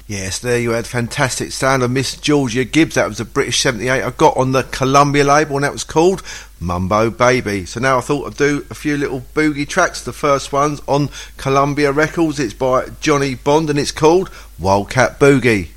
Yes, there you had fantastic sound of Miss Georgia Gibbs. That was a British 78 I got on the Columbia label, and that was called Mumbo Baby. So now I thought I'd do a few little boogie tracks. The first one's on Columbia Records. It's by Johnny Bond and it's called Wildcat Boogie.